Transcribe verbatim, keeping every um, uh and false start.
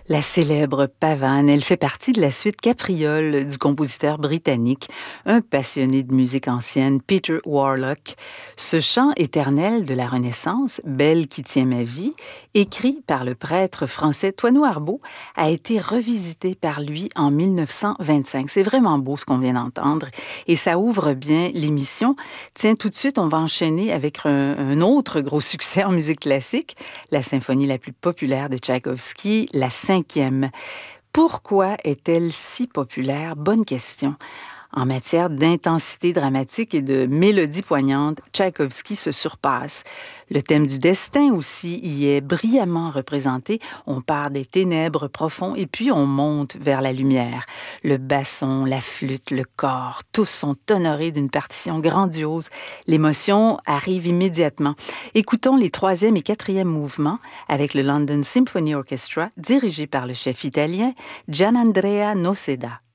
La célèbre pavane, elle fait partie de la suite Capriole du compositeur britannique, un passionné de musique ancienne, Peter Warlock. Ce chant éternel de la Renaissance, Belle qui tient ma vie, écrit par le prêtre français Toineau Arbeau, a été revisité par lui en mille neuf cent vingt-cinq. C'est vraiment beau ce qu'on vient d'entendre et ça ouvre bien l'émission. Tiens, tout de suite, on va enchaîner avec un, un autre gros succès en musique classique, la symphonie la plus populaire de Tchaïkovski, la cinquième. Pourquoi est-elle si populaire? Bonne question. En matière d'intensité dramatique et de mélodie poignante, Tchaïkovski se surpasse. Le thème du destin aussi y est brillamment représenté. On part des ténèbres profonds et puis on monte vers la lumière. Le basson, la flûte, le corps, tous sont honorés d'une partition grandiose. L'émotion arrive immédiatement. Écoutons les troisième et quatrième mouvements avec le London Symphony Orchestra dirigé par le chef italien Gianandrea Noseda.